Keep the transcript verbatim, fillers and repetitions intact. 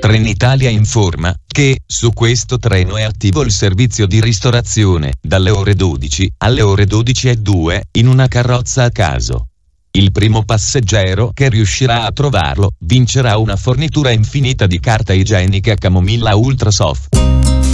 Trenitalia informa che su questo treno è attivo il servizio di ristorazione dalle ore dodici alle ore dodici e due in una carrozza a caso. Il primo passeggero che riuscirà a trovarlo vincerà una fornitura infinita di carta igienica Camomilla Ultra Soft.